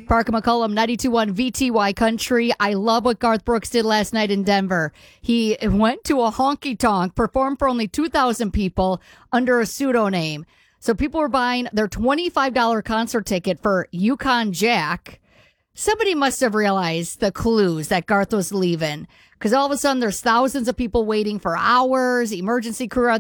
Parker McCollum, 92.1 VTY Country. I love what Garth Brooks did last night in Denver. He went to a honky tonk, performed for only 2,000 people under a pseudonym. So people were buying their $25 concert ticket for Yukon Jack. Somebody must have realized the clues that Garth was leaving, because all of a sudden there's thousands of people waiting for hours. Emergency crew